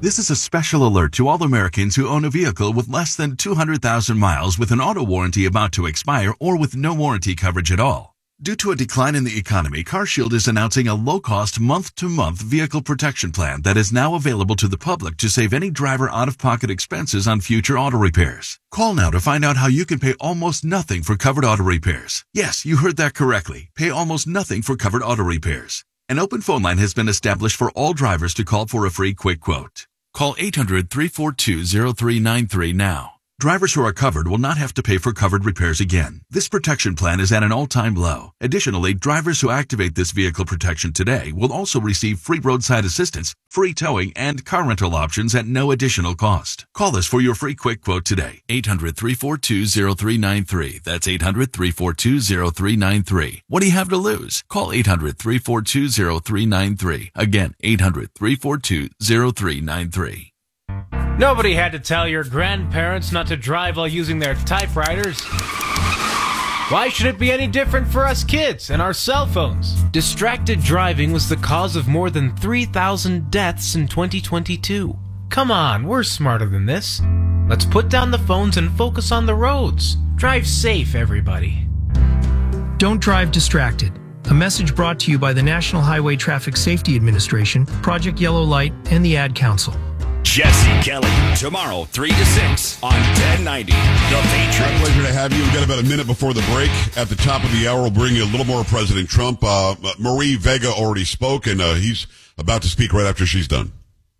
This is a special alert to all Americans who own a vehicle with less than 200,000 miles with an auto warranty about to expire or with no warranty coverage at all. Due to a decline in the economy, CarShield is announcing a low-cost month-to-month vehicle protection plan that is now available to the public to save any driver out-of-pocket expenses on future auto repairs. Call now to find out how you can pay almost nothing for covered auto repairs. Yes, you heard that correctly. Pay almost nothing for covered auto repairs. An open phone line has been established for all drivers to call for a free quick quote. Call 800-342-0393 now. Drivers who are covered will not have to pay for covered repairs again. This protection plan is at an all-time low. Additionally, drivers who activate this vehicle protection today will also receive free roadside assistance, free towing, and car rental options at no additional cost. Call us for your free quick quote today. 800-342-0393. That's 800-342-0393. What do you have to lose? Call 800-342-0393. Again, 800-342-0393. Nobody had to tell your grandparents not to drive while using their typewriters. Why should it be any different for us kids and our cell phones? Distracted driving was the cause of more than 3,000 deaths in 2022. Come on, we're smarter than this. Let's put down the phones and focus on the roads. Drive safe, everybody. Don't drive distracted. A message brought to you by the National Highway Traffic Safety Administration, Project Yellow Light, and the Ad Council. Jesse Kelly, tomorrow, 3 to 6 on 1090. The Patriot. My pleasure to have you. We've got about a minute before the break. At the top of the hour, we'll bring you a little more of President Trump. Marie Vega already spoke, and he's about to speak right after she's done.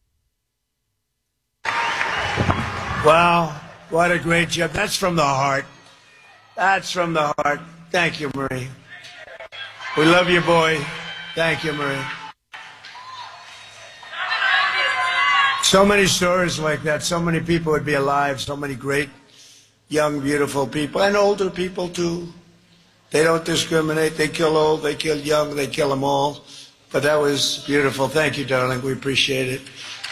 Wow, what a great job. That's from the heart. That's from the heart. Thank you, Marie. We love you, boy. Thank you, Marie. So many stories like that. So many people would be alive. So many great, young, beautiful people. And older people, too. They don't discriminate. They kill old. They kill young. They kill them all. But that was beautiful. Thank you, darling. We appreciate it.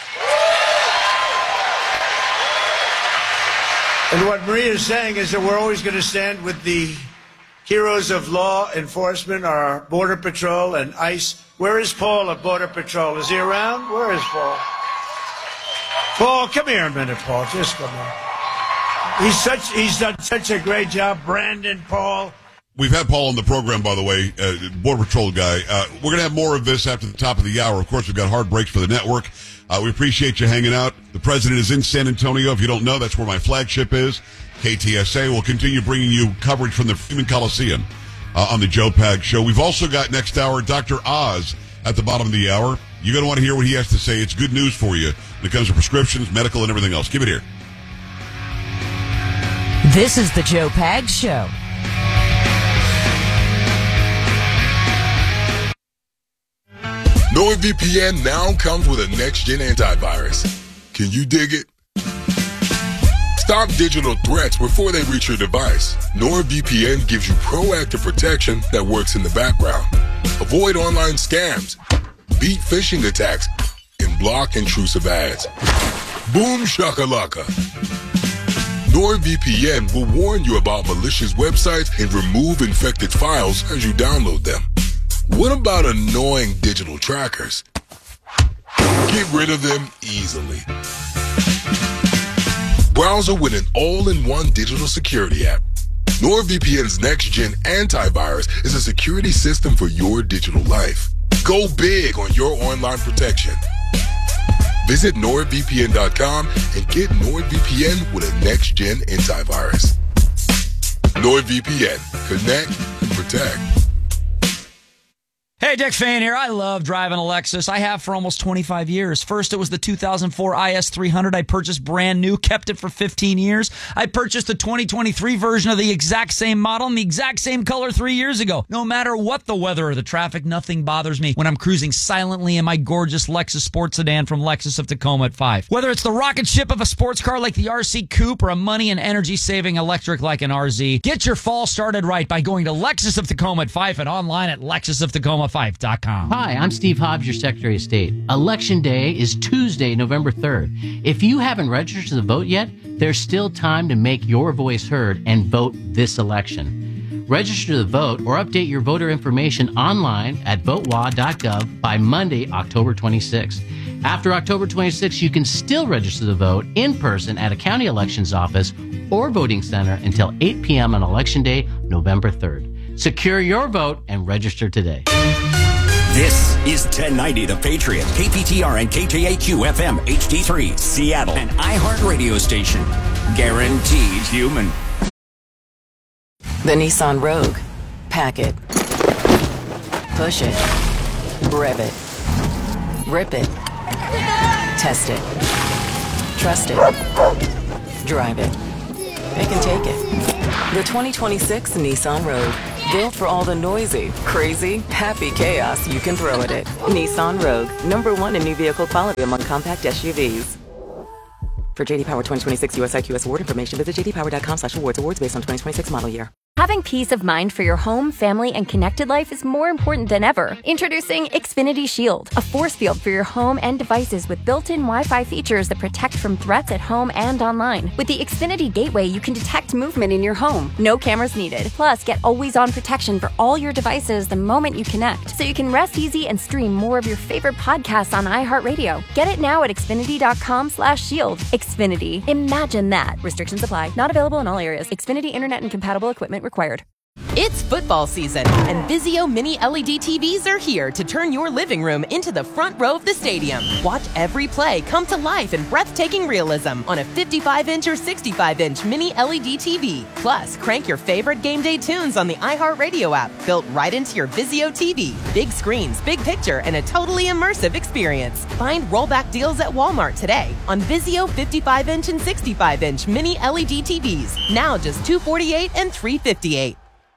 And what Maria is saying is that we're always going to stand with the heroes of law enforcement, our Border Patrol and ICE. Where is Paul of Border Patrol? Is he around? Where is Paul? Paul, come here a minute, Paul. Just come here. He's done such a great job. Brandon, Paul. We've had Paul on the program, by the way, Border Patrol guy. We're going to have more of this after the top of the hour. Of course, we've got hard breaks for the network. We appreciate you hanging out. The president is in San Antonio. If you don't know, that's where my flagship is. KTSA will continue bringing you coverage from the Freeman Coliseum on the Joe Pag Show. We've also got next hour Dr. Oz at the bottom of the hour. You're going to want to hear what he has to say. It's good news for you when it comes to prescriptions, medical, and everything else. Give it here. This is the Joe Pag Show. NordVPN now comes with a next-gen antivirus. Can you dig it? Stop digital threats before they reach your device. NordVPN gives you proactive protection that works in the background. Avoid online scams, beat phishing attacks, and block intrusive ads. Boom shakalaka. NordVPN will warn you about malicious websites and remove infected files as you download them. What about annoying digital trackers? Get rid of them easily. Browser with an all-in-one digital security app. NordVPN's next-gen antivirus is a security system for your digital life. Go big on your online protection. Visit NordVPN.com and get NordVPN with a next-gen antivirus. NordVPN. Connect and protect. Hey, Dick Fain here. I love driving a Lexus. I have for almost 25 years. First, it was the 2004 IS300 I purchased brand new, kept it for 15 years. I purchased the 2023 version of the exact same model in the exact same color 3 years ago. No matter what the weather or the traffic, nothing bothers me when I'm cruising silently in my gorgeous Lexus sports sedan from Lexus of Tacoma at 5. Whether it's the rocket ship of a sports car like the RC Coupe or a money and energy-saving electric like an RZ, get your fall started right by going to Lexus of Tacoma at 5 and online at LexusofTacoma.com. Hi, I'm Steve Hobbs, your Secretary of State. Election Day is Tuesday, November 3rd. If you haven't registered to vote yet, there's still time to make your voice heard and vote this election. Register to vote or update your voter information online at votewa.gov by Monday, October 26th. After October 26th, you can still register to vote in person at a county elections office or voting center until 8 p.m. on Election Day, November 3rd. Secure your vote and register today. This is 1090 The Patriot, KPTR and KJAQ FM HD3, Seattle, an iHeart radio station. Guaranteed human. The Nissan Rogue. Pack it. Push it. Rev it. Rip it. Test it. Trust it. Drive it. It can take it. The 2026 Nissan Rogue. Built for all the noisy, crazy, happy chaos you can throw at it. Nissan Rogue. #1 in new vehicle quality among compact SUVs. For JD Power 2026 US IQS award information, visit jdpower.com/awards. Awards based on 2026 model year. Having peace of mind for your home, family, and connected life is more important than ever. Introducing Xfinity Shield, a force field for your home and devices with built-in Wi-Fi features that protect from threats at home and online. With the Xfinity Gateway, you can detect movement in your home. No cameras needed. Plus, get always-on protection for all your devices the moment you connect, so you can rest easy and stream more of your favorite podcasts on iHeartRadio. Get it now at Xfinity.com/shield. Xfinity. Imagine that. Restrictions apply. Not available in all areas. Xfinity Internet and compatible equipment required. It's football season, and Vizio Mini LED TVs are here to turn your living room into the front row of the stadium. Watch every play come to life in breathtaking realism on a 55-inch or 65-inch Mini LED TV. Plus, crank your favorite game day tunes on the iHeartRadio app, built right into your Vizio TV. Big screens, big picture, and a totally immersive experience. Find rollback deals at Walmart today on Vizio 55-inch and 65-inch Mini LED TVs. Now just $248 and $358.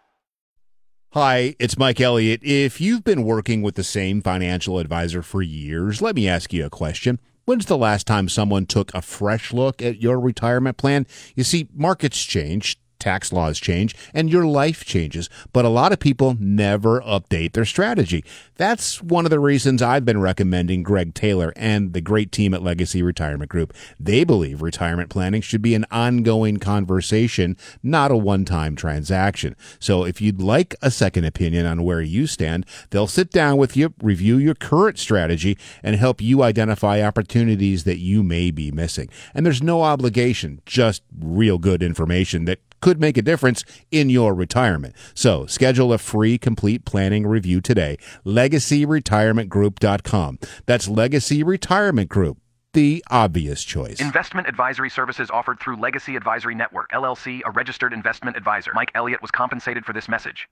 Hi, it's Mike Elliott. If you've been working with the same financial advisor for years, let me ask you a question. When's the last time someone took a fresh look at your retirement plan? You see, markets change, tax laws change, and your life changes, but a lot of people never update their strategy. That's one of the reasons I've been recommending Greg Taylor and the great team at Legacy Retirement Group. They believe retirement planning should be an ongoing conversation, not a one-time transaction. So if you'd like a second opinion on where you stand, they'll sit down with you, review your current strategy, and help you identify opportunities that you may be missing. And there's no obligation, just real good information that could make a difference in your retirement. So schedule a free complete planning review today. LegacyRetirementGroup.com. That's Legacy Retirement Group, the obvious choice. Investment advisory services offered through Legacy Advisory Network, LLC, a registered investment advisor. Mike Elliott was compensated for this message.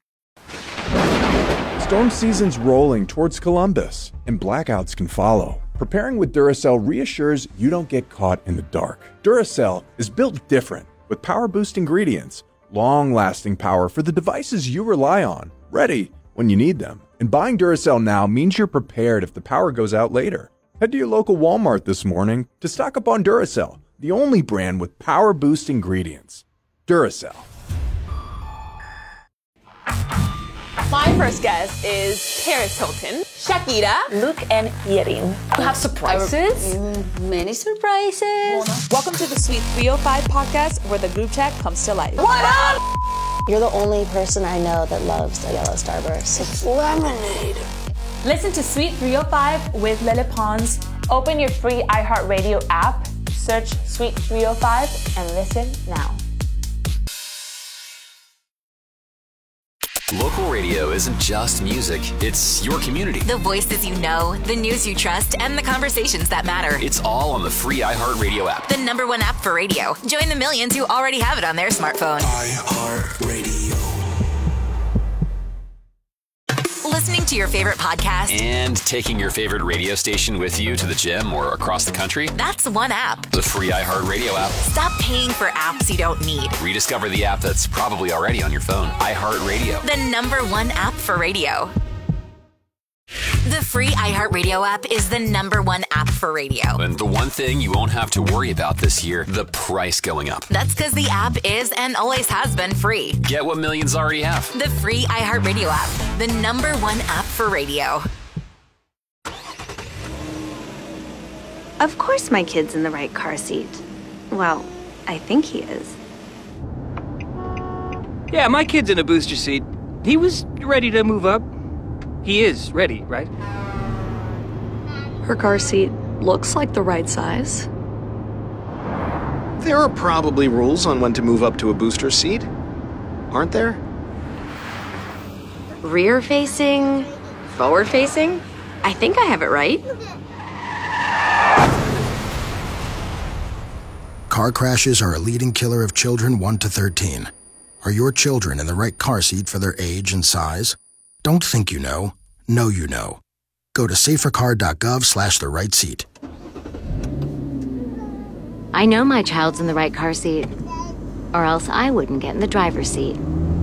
Storm season's rolling towards Columbus, and blackouts can follow. Preparing with Duracell reassures you don't get caught in the dark. Duracell is built different, with power-boost ingredients, long-lasting power for the devices you rely on, ready when you need them. And buying Duracell now means you're prepared if the power goes out later. Head to your local Walmart this morning to stock up on Duracell, the only brand with power-boost ingredients. Duracell. My first guest is Paris Hilton, Shakira, Luke, and Yerin. We have surprises. Many surprises. Welcome to the Suite 305 podcast, where the group chat comes to life. What up? You're the only person I know that loves a yellow Starburst. It's lemonade. Listen to Suite 305 with Lele Pons. Open your free iHeartRadio app, search Suite 305, and listen now. Local radio isn't just music, it's your community. The voices you know, the news you trust, and the conversations that matter. It's all on the free iHeartRadio app. The #1 app for radio. Join the millions who already have it on their smartphone. iHeartRadio. Listening to your favorite podcast. And taking your favorite radio station with you to the gym or across the country. That's one app. The free iHeartRadio app. Stop paying for apps you don't need. Rediscover the app that's probably already on your phone. iHeartRadio. The #1 app for radio. The free iHeartRadio app is the #1 app for radio. And the one thing you won't have to worry about this year, the price going up. That's because the app is and always has been free. Get what millions already have. The free iHeartRadio app, the #1 app for radio. Of course my kid's in the right car seat. Well, I think he is. Yeah, my kid's in a booster seat. He was ready to move up. He is ready, right? Her car seat looks like the right size. There are probably rules on when to move up to a booster seat, aren't there? Rear facing, forward facing? I think I have it right. Car crashes are a leading killer of children 1 to 13. Are your children in the right car seat for their age and size? Don't think you know you know. Go to safercar.gov/the right seat. I know my child's in the right car seat, or else I wouldn't get in the driver's seat.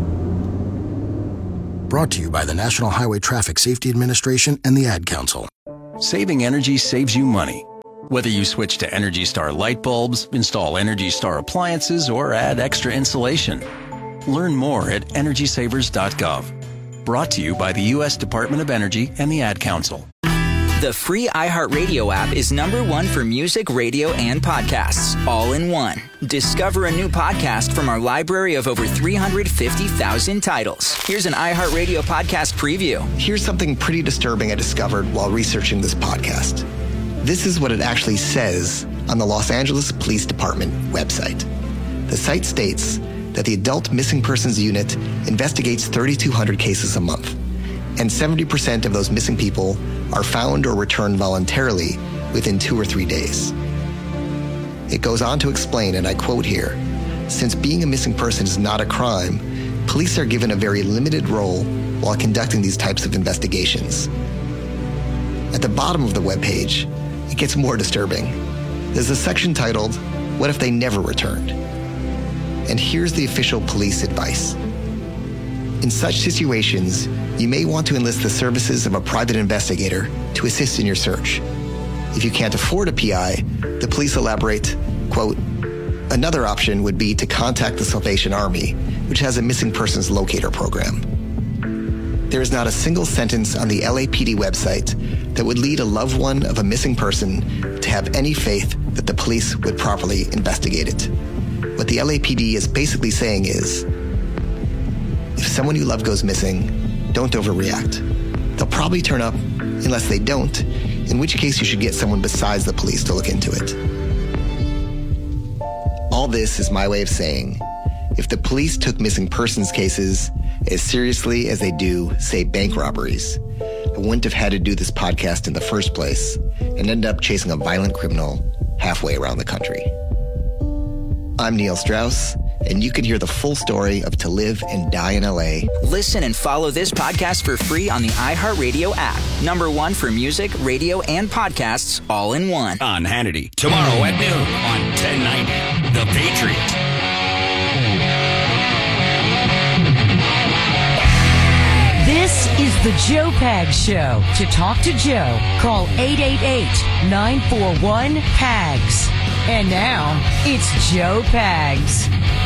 Brought to you by the National Highway Traffic Safety Administration and the Ad Council. Saving energy saves you money. Whether you switch to Energy Star light bulbs, install Energy Star appliances, or add extra insulation. Learn more at EnergySavers.gov. Brought to you by the U.S. Department of Energy and the Ad Council. The free iHeartRadio app is #1 for music, radio, and podcasts, all in one. Discover a new podcast from our library of over 350,000 titles. Here's an iHeartRadio podcast preview. Here's something pretty disturbing I discovered while researching this podcast. This is what it actually says on the Los Angeles Police Department website. The site states that the Adult Missing Persons Unit investigates 3,200 cases a month, and 70% of those missing people are found or returned voluntarily within 2 or 3 days. It goes on to explain, and I quote here, since being a missing person is not a crime, police are given a very limited role while conducting these types of investigations. At the bottom of the webpage, it gets more disturbing. There's a section titled, What If They Never Returned? And here's the official police advice. In such situations, you may want to enlist the services of a private investigator to assist in your search. If you can't afford a PI, the police elaborate, quote, another option would be to contact the Salvation Army, which has a missing persons locator program. There is not a single sentence on the LAPD website that would lead a loved one of a missing person to have any faith that the police would properly investigate it. What the LAPD is basically saying is, if someone you love goes missing, don't overreact. They'll probably turn up unless they don't, in which case you should get someone besides the police to look into it. All this is my way of saying, if the police took missing persons cases as seriously as they do, say, bank robberies, I wouldn't have had to do this podcast in the first place and end up chasing a violent criminal halfway around the country. I'm Neil Strauss, and you can hear the full story of To Live and Die in LA. Listen and follow this podcast for free on the iHeartRadio app. #1 for music, radio, and podcasts, all in one. On Hannity, tomorrow at noon on 1090, The Patriot. This is the Joe Pags Show. To talk to Joe, call 888-941-PAGS. And now, it's Joe Pags.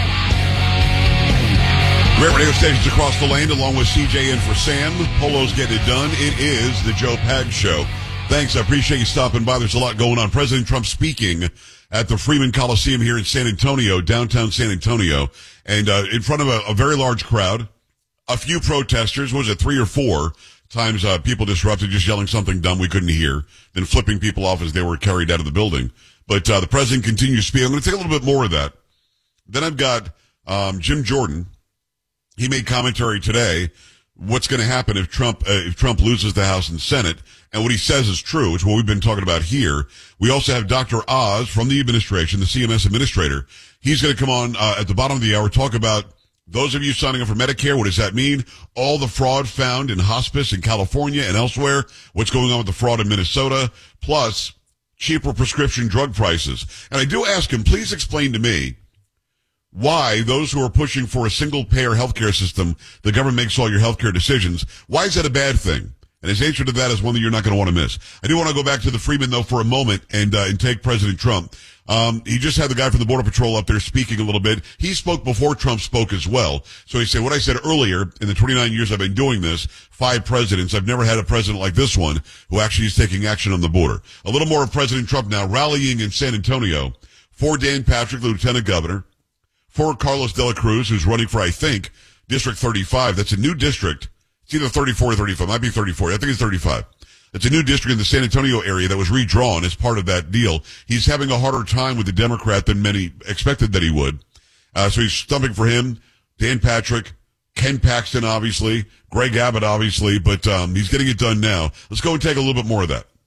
Great radio stations across the land, along with CJ in for Sam. Polo's getting it done. It is the Joe Pags Show. Thanks. I appreciate you stopping by. There's a lot going on. President Trump speaking at the Freeman Coliseum here in San Antonio, downtown San Antonio, and in front of a very large crowd. A few protesters, was it 3 or 4 times people disrupted, just yelling something dumb we couldn't hear, then flipping people off as they were carried out of the building. But the president continues speaking. I'm going to take a little bit more of that. Then I've got Jim Jordan. He made commentary today. What's going to happen if Trump loses the House and Senate? And what he says is true. It's what we've been talking about here. We also have Dr. Oz from the administration, the CMS administrator. He's going to come on at the bottom of the hour, talk about those of you signing up for Medicare. What does that mean? All the fraud found in hospice in California and elsewhere. What's going on with the fraud in Minnesota? Plus, cheaper prescription drug prices. And I do ask him, please explain to me why those who are pushing for a single-payer healthcare system, the government makes all your healthcare decisions. Why is that a bad thing? And his answer to that is one that you're not going to want to miss. I do want to go back to the Freeman, though, for a moment and take President Trump. He just had the guy from the Border Patrol up there speaking a little bit. He spoke before Trump spoke as well. So he said, what I said earlier, in the 29 years I've been doing this, 5 presidents, I've never had a president like this one who actually is taking action on the border. A little more of President Trump now rallying in San Antonio for Dan Patrick, the lieutenant governor, for Carlos de la Cruz, who's running for, I think, District 35. That's a new district. It's either 34 or 35. It might be 34. I think it's 35. It's a new district in the San Antonio area that was redrawn as part of that deal. He's having a harder time with the Democrat than many expected that he would. So he's stumping for him, Dan Patrick, Ken Paxton, obviously, Greg Abbott, obviously, but he's getting it done now. Let's go and take a little bit more of that.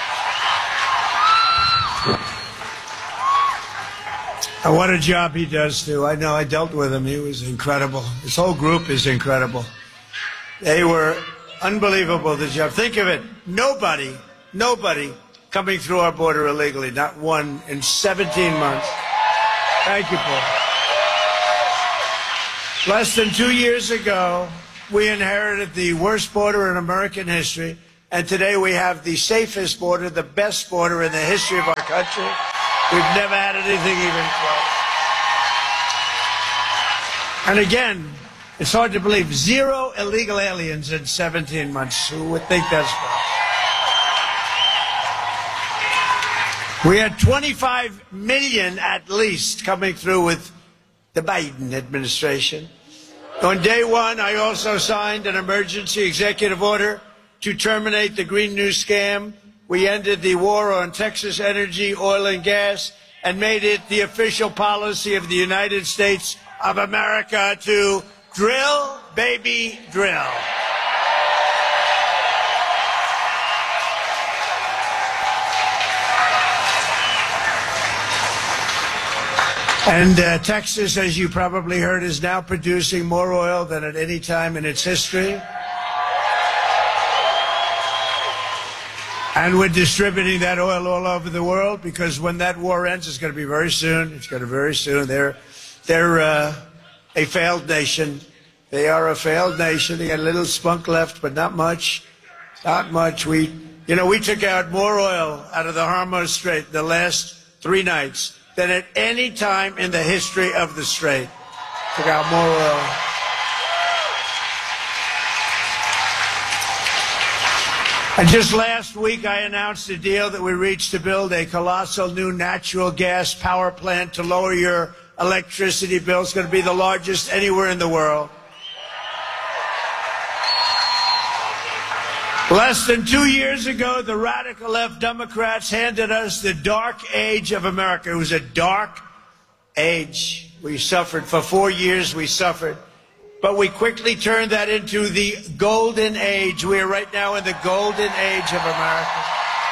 What a job he does, too. I know, I dealt with him. He was incredible. His whole group is incredible. They were unbelievable, the job. Think of it. Nobody coming through our border illegally. Not one in 17 months. Thank you, Paul. Less than 2 years ago, we inherited the worst border in American history, and today we have the safest border, the best border in the history of our country. We've never had anything even close. And again, it's hard to believe, 0 illegal aliens in 17 months. Who would think that's possible? We had 25 million at least coming through with the Biden administration. On day one, I also signed an emergency executive order to terminate the Green New Scam. We ended the war on Texas energy, oil, and gas, and made it the official policy of the United States of America to drill, baby, drill. And Texas, as you probably heard, is now producing more oil than at any time in its history. And we're distributing that oil all over the world, because when that war ends, it's going to be very soon. It's going to be very soon. They're a failed nation. They are a failed nation. They got a little spunk left, but not much. Not much. We took out more oil out of the Hormuz Strait the last 3 nights than at any time in the history of the Strait. Took out more oil. And just last week, I announced a deal that we reached to build a colossal new natural gas power plant to lower your electricity bill. It's going to be the largest anywhere in the world. Less than 2 years ago, the radical left Democrats handed us the dark age of America. It was a dark age. We suffered. For 4 years, we suffered. But we quickly turned that into the golden age. We are right now in the golden age of America.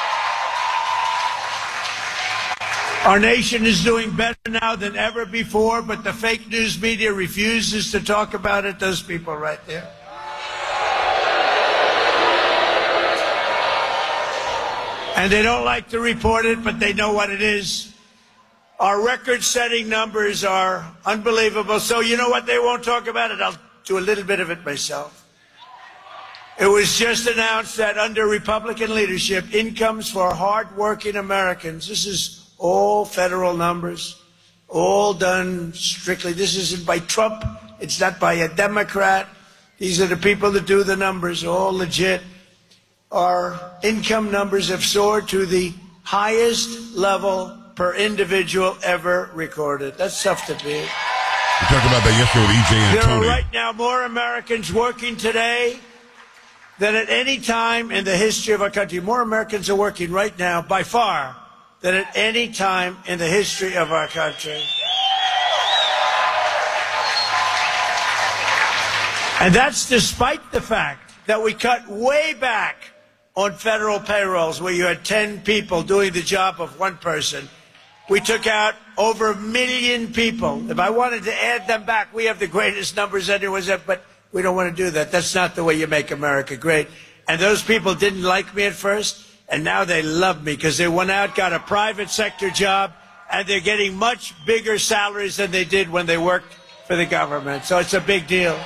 Our nation is doing better now than ever before, but the fake news media refuses to talk about it. Those people right there. And they don't like to report it, but they know what it is. Our record-setting numbers are unbelievable. So you know what? They won't talk about it. I'll do a little bit of it myself. It was just announced that under Republican leadership, incomes for hard-working Americans, this is all federal numbers, all done strictly. This isn't by Trump. It's not by a Democrat. These are the people that do the numbers, all legit. Our income numbers have soared to the highest level per individual ever recorded. That's tough to beat. We talked about that yesterday with E.J. and There Tony. are right now more Americans working today than at any time in the history of our country. More Americans are working right now, by far, than at any time in the history of our country. And that's despite the fact that we cut way back on federal payrolls, where you had 10 people doing the job of one person. We took out over 1 million people. If I wanted to add them back, we have the greatest numbers anyone's ever, but we don't want to do that. That's not the way you make America great. And those people didn't like me at first, and now they love me because they went out, got a private sector job, and they're getting much bigger salaries than they did when they worked for the government. So it's a big deal.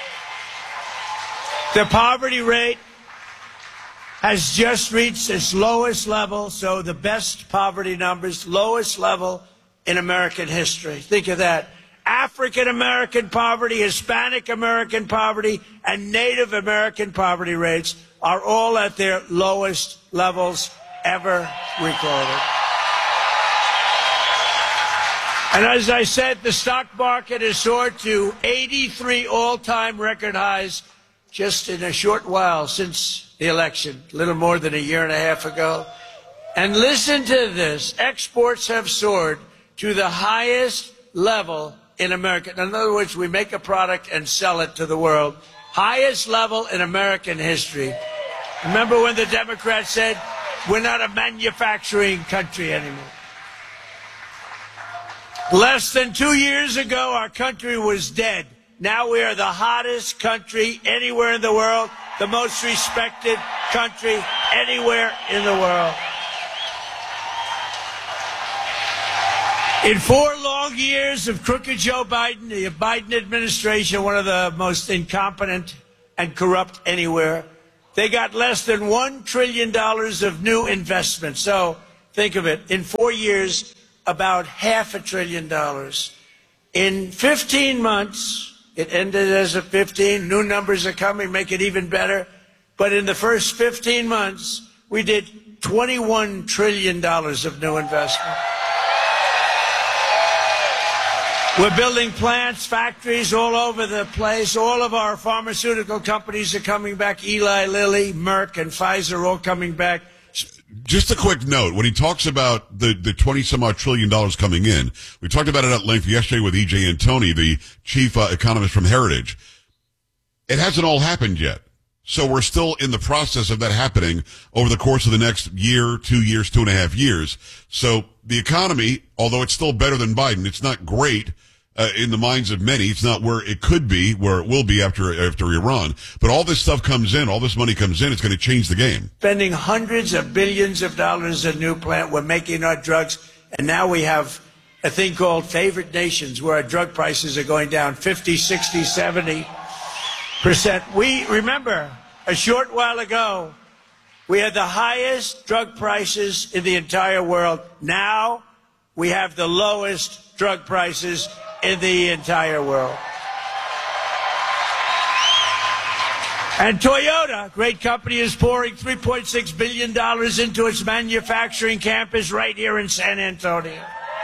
The poverty rate has just reached its lowest level, so the best poverty numbers, lowest level in American history. Think of that. African American poverty, Hispanic American poverty, and Native American poverty rates are all at their lowest levels ever recorded. And as I said, the stock market has soared to 83 all-time record highs. just in a short while since the election, a little more than a year and a half ago. And listen to this. Exports have soared to the highest level in America. In other words, we make a product and sell it to the world. Highest level in American history. Remember when the Democrats said, we're not a manufacturing country anymore? Less than 2 years ago, our country was dead. Now we are the hottest country anywhere in the world, the most respected country anywhere in the world. In 4 long years of crooked Joe Biden, the Biden administration, one of the most incompetent and corrupt anywhere, they got less than $1 trillion of new investment. So think of it. In 4 years, about $500 billion. In 15 months, it ended as a 15. New numbers are coming, make it even better. But in the first 15 months, we did $21 trillion of new investment. We're building plants, factories all over the place. All of our pharmaceutical companies are coming back. Eli Lilly, Merck, and Pfizer are all coming back. Just a quick note. When he talks about the 20-some-odd trillion dollars coming in, we talked about it at length yesterday with E.J. Antoni, the chief economist from Heritage. It hasn't all happened yet. So we're still in the process of that happening over the course of the next year, 2 years, 2.5 years. So the economy, although it's still better than Biden, it's not great in the minds of many. It's not where it could be, where it will be after Iran. But all this stuff comes in, all this money comes in, it's going to change the game. Spending hundreds of billions of dollars in new plant. We're making our drugs. And now we have a thing called favored nations where our drug prices are going down 50, 60, 70%. We remember a short while ago, we had the highest drug prices in the entire world. Now we have the lowest drug prices in the entire world. And Toyota, great company, is pouring $3.6 billion into its manufacturing campus right here in San Antonio.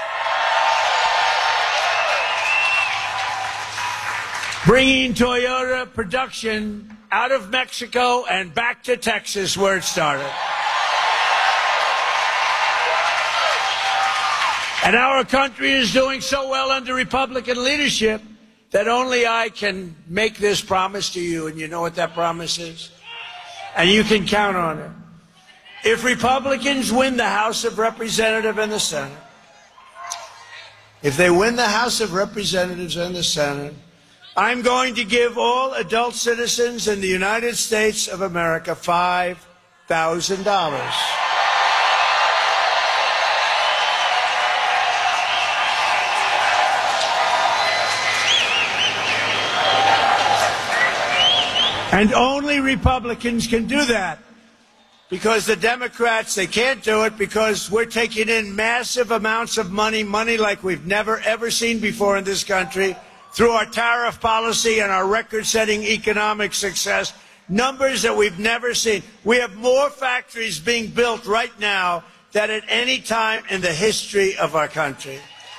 Bringing Toyota production out of Mexico and back to Texas where it started. And our country is doing so well under Republican leadership that only I can make this promise to you, and you know what that promise is? And you can count on it. If Republicans win the House of Representatives and the Senate, if they win the House of Representatives and the Senate, I'm going to give all adult citizens in the United States of America $5,000. And only Republicans can do that, because the Democrats, they can't do it because we're taking in massive amounts of money like we've never, ever seen before in this country, through our tariff policy and our record-setting economic success, numbers that we've never seen. We have more factories being built right now than at any time in the history of our country.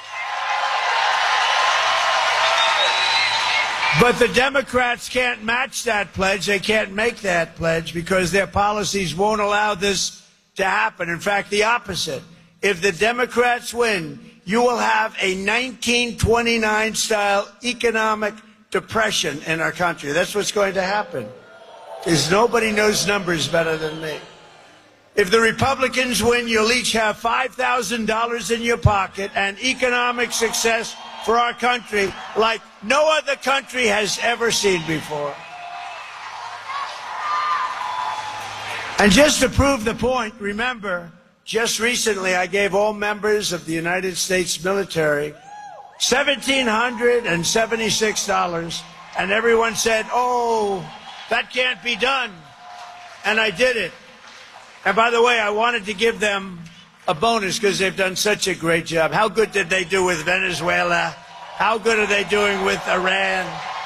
But the Democrats can't match that pledge. They can't make that pledge because their policies won't allow this to happen. In fact, the opposite. If the Democrats win, you will have a 1929-style economic depression in our country. That's what's going to happen. Because nobody knows numbers better than me. If the Republicans win, you'll each have $5,000 in your pocket and economic success for our country like no other country has ever seen before. And just to prove the point, remember, just recently I gave all members of the United States military $1,776, and everyone said, oh, that can't be done. And I did it. And by the way, I wanted to give them a bonus because they've done such a great job. How good did they do with Venezuela? How good are they doing with Iran?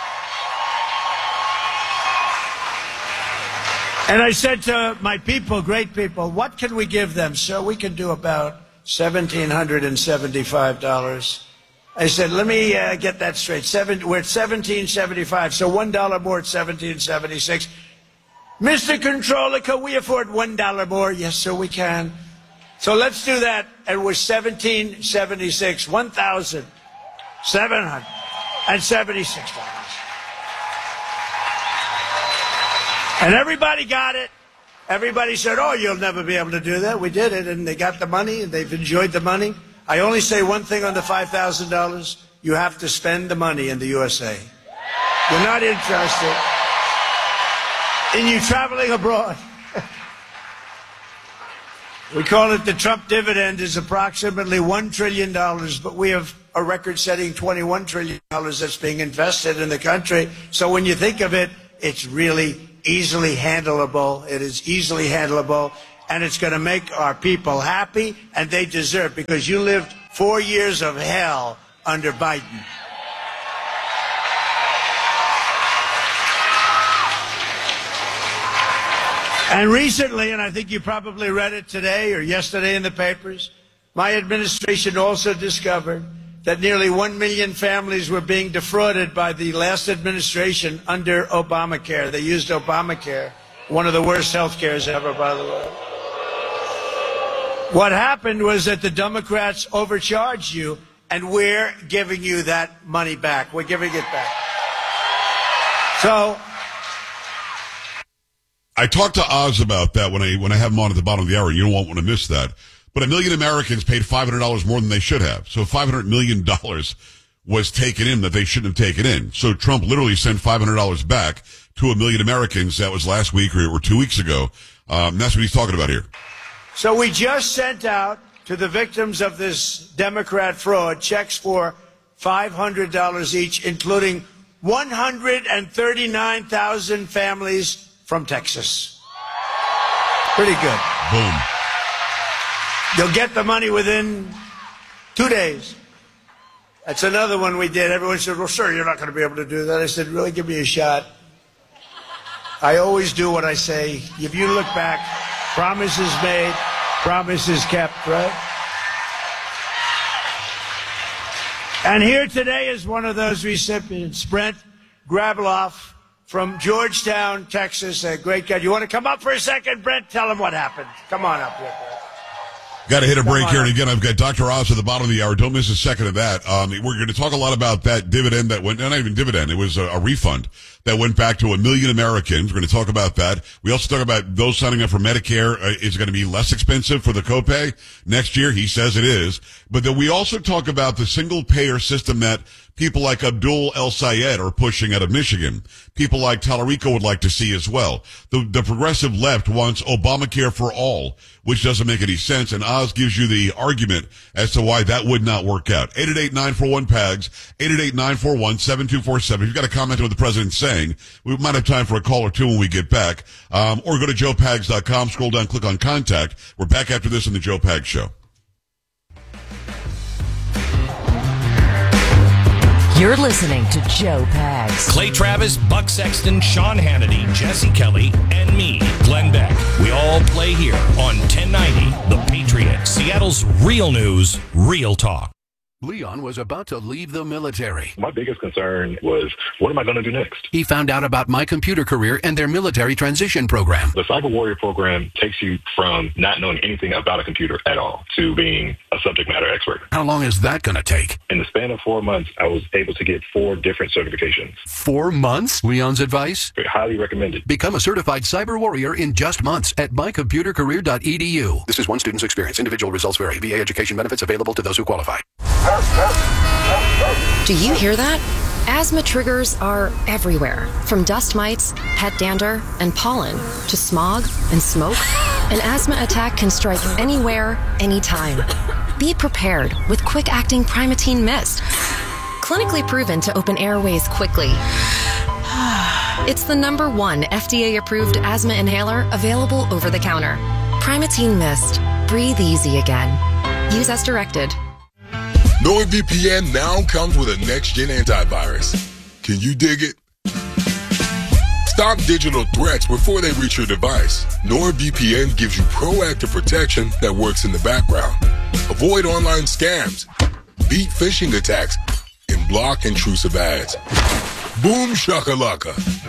And I said to my people, great people, what can we give them? So we can do about $1,775. I said, let me get that straight. We're at $17.75, so $1 more at $17.76. Mr. Controller, can we afford $1 more? Yes, sir, we can. So let's do that. And we're $17.76, $1,776. And everybody got it. Everybody said, oh, you'll never be able to do that. We did it, and they got the money, and they've enjoyed the money. I only say one thing on the $5,000. You have to spend the money in the USA. You're not interested in you traveling abroad. We call it the Trump dividend is approximately $1 trillion, but we have a record-setting $21 trillion that's being invested in the country. So when you think of it, it's really easily handleable. It is easily handleable. And it's going to make our people happy, and they deserve, because you lived 4 years of hell under Biden. And recently, and I think you probably read it today or yesterday in the papers, my administration also discovered that nearly 1 million families were being defrauded by the last administration under Obamacare. They used Obamacare, one of the worst health cares ever, by the way. What happened was that the Democrats overcharged you, and we're giving you that money back. We're giving it back. So I talked to Oz about that when I have him on at the bottom of the hour. You don't want to miss that. But 1 million Americans paid $500 more than they should have. So $500 million was taken in that they shouldn't have taken in. So Trump literally sent $500 back to 1 million Americans. That was last week or 2 weeks ago. That's what he's talking about here. So we just sent out to the victims of this Democrat fraud checks for $500 each, including 139,000 families from Texas. Pretty good. Boom. You'll get the money within 2 days. That's another one we did. Everyone said, well, sir, you're not going to be able to do that. I said, really, give me a shot. I always do what I say. If you look back, promises made, promises kept, right? And here today is one of those recipients, Brent Grabeloff from Georgetown, Texas, a great guy. You want to come up for a second, Brent? Tell him what happened. Come on up here, Brent. Got to hit a break here, and again, I've got Dr. Oz at the bottom of the hour. Don't miss a second of that. We're going to talk a lot about that dividend that went, not even dividend, it was a refund that went back to 1 million Americans. We're going to talk about that. We also talk about those signing up for Medicare. Is going to be less expensive for the copay next year. He says it is. But then we also talk about the single payer system that people like Abdul El Sayed are pushing out of Michigan. People like Tallarico would like to see as well. The progressive left wants Obamacare for all, which doesn't make any sense. And Oz gives you the argument as to why that would not work out. 888-941-PAGS, 888-941-7247. If you've got a comment on what the president's saying, we might have time for a call or two when we get back. Or go to joepags.com, scroll down, click on contact. We're back after this on the Joe Pags Show. You're listening to Joe Pags. Clay Travis, Buck Sexton, Sean Hannity, Jesse Kelly, and me, Glenn Beck. We all play here on 1090 The Patriot, Seattle's real news, real talk. Leon was about to leave the military. My biggest concern was, what am I going to do next? He found out about My Computer Career and their military transition program. The Cyber Warrior program takes you from not knowing anything about a computer at all to being a subject matter expert. How long is that going to take? In the span of 4 months, I was able to get 4 different certifications. 4 months? Leon's advice? Highly recommended. Become a certified Cyber Warrior in just months at mycomputercareer.edu. This is one student's experience. Individual results vary. VA education benefits available to those who qualify. Do you hear that? Asthma triggers are everywhere, from dust mites, pet dander, and pollen, to smog and smoke. An asthma attack can strike anywhere, anytime. Be prepared with quick-acting Primatene Mist. Clinically proven to open airways quickly. It's the #1 FDA-approved asthma inhaler available over the counter. Primatene Mist. Breathe easy again. Use as directed. NordVPN now comes with a next-gen antivirus. Can you dig it? Stop digital threats before they reach your device. NordVPN gives you proactive protection that works in the background. Avoid online scams, beat phishing attacks, block intrusive ads. Boom shakalaka.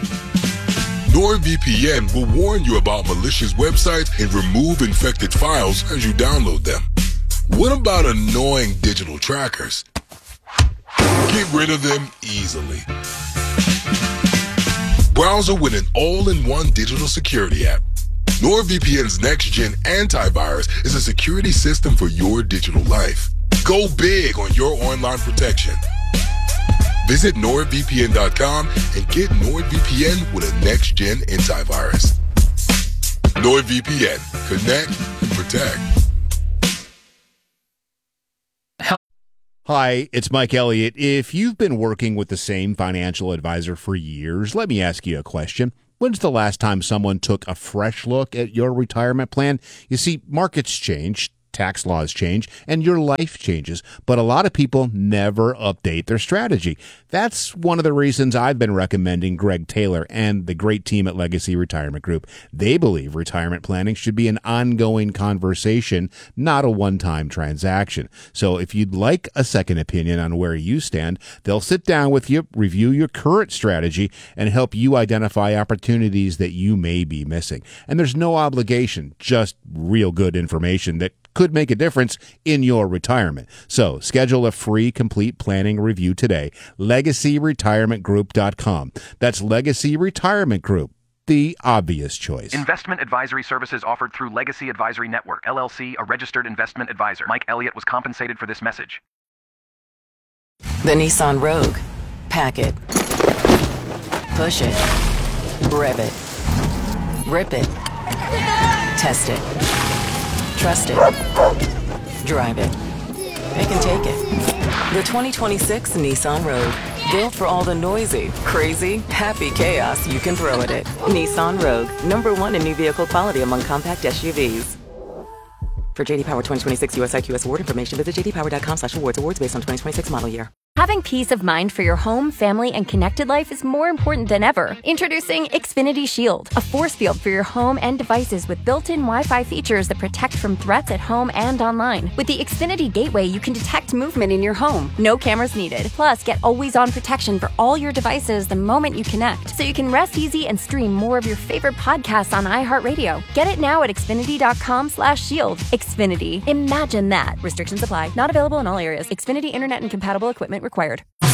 NordVPN will warn you about malicious websites and remove infected files as you download them. What about annoying digital trackers? Get rid of them easily. Browser with an all-in-one digital security app. NordVPN's next-gen antivirus is a security system for your digital life. Go big on your online protection. Visit NordVPN.com and get NordVPN with a next-gen antivirus. NordVPN. Connect and protect. Hi, it's Mike Elliott. If you've been working with the same financial advisor for years, let me ask you a question. When's the last time someone took a fresh look at your retirement plan? You see, markets change, tax laws change, and your life changes, but a lot of people never update their strategy. That's one of the reasons I've been recommending Greg Taylor and the great team at Legacy Retirement Group. They believe retirement planning should be an ongoing conversation, not a one-time transaction. So if you'd like a second opinion on where you stand, they'll sit down with you, review your current strategy, and help you identify opportunities that you may be missing. And there's no obligation, just real good information that could make a difference in your retirement. So schedule a free complete planning review today. LegacyRetirementGroup.com. That's Legacy Retirement Group, the obvious choice. Investment advisory services offered through Legacy Advisory Network, LLC, a registered investment advisor. Mike Elliott was compensated for this message. The Nissan Rogue. Pack it. Push it. Rev it. Rip it. Test it. Trust it. Drive it. It can take it. The 2026 Nissan Rogue. Built for all the noisy, crazy, happy chaos you can throw at it. Nissan Rogue. #1 in new vehicle quality among compact SUVs. For JD Power 2026 US IQS award information, visit jdpower.com/awards. Awards based on 2026 model year. Having peace of mind for your home, family, and connected life is more important than ever. Introducing Xfinity Shield, a force field for your home and devices with built-in Wi-Fi features that protect from threats at home and online. With the Xfinity Gateway, you can detect movement in your home. No cameras needed. Plus, get always-on protection for all your devices the moment you connect, so you can rest easy and stream more of your favorite podcasts on iHeartRadio. Get it now at Xfinity.com/shield. Xfinity. Imagine that. Restrictions apply. Not available in all areas. Xfinity Internet and compatible equipment required.